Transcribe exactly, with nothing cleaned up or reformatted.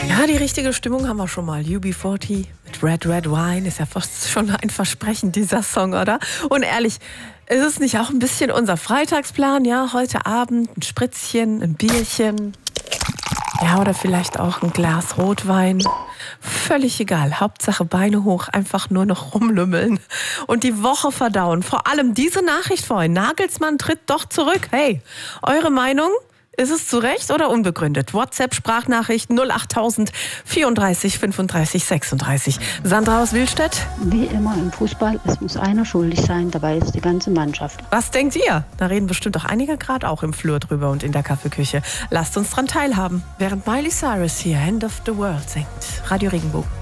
Ja, die richtige Stimmung haben wir schon mal. U B vierzig mit Red Red Wine ist ja fast schon ein Versprechen, dieser Song, oder? Und ehrlich, ist es nicht auch ein bisschen unser Freitagsplan? Ja, heute Abend ein Spritzchen, ein Bierchen. Ja, oder vielleicht auch ein Glas Rotwein. Völlig egal. Hauptsache Beine hoch, einfach nur noch rumlümmeln und die Woche verdauen. Vor allem diese Nachricht vorhin. Nagelsmann tritt doch zurück. Hey, eure Meinung? Ist es zu Recht oder unbegründet? WhatsApp-Sprachnachricht null achttausend vierunddreißig fünfunddreißig sechsunddreißig. Sandra aus Willstedt? Wie immer im Fußball, es muss einer schuldig sein, dabei ist die ganze Mannschaft. Was denkt ihr? Da reden bestimmt auch einige gerade auch im Flur drüber und in der Kaffeeküche. Lasst uns dran teilhaben. Während Miley Cyrus hier End of the World singt. Radio Regenbogen.